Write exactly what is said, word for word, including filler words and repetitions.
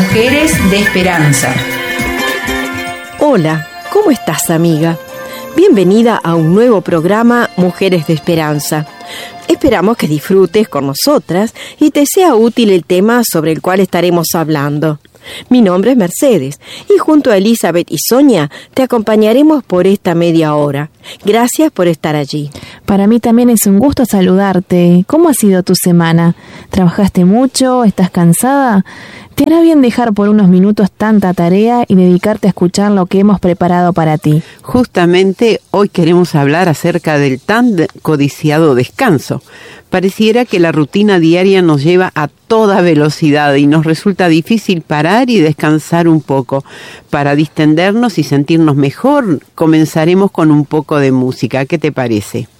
Mujeres de Esperanza. Hola, ¿cómo estás, amiga? Bienvenida a un nuevo programa Mujeres de Esperanza. Esperamos que disfrutes con nosotras y te sea útil el tema sobre el cual estaremos hablando. Mi nombre es Mercedes y junto a Elizabeth y Sonia te acompañaremos por esta media hora. Gracias por estar allí. Para mí también es un gusto saludarte. ¿Cómo ha sido tu semana? ¿Trabajaste mucho? ¿Estás cansada? Te hará bien dejar por unos minutos tanta tarea y dedicarte a escuchar lo que hemos preparado para ti. Justamente hoy queremos hablar acerca del tan codiciado descanso. Pareciera que la rutina diaria nos lleva a toda velocidad y nos resulta difícil parar y descansar un poco. Para distendernos y sentirnos mejor, comenzaremos con un poco de música. ¿Qué te parece?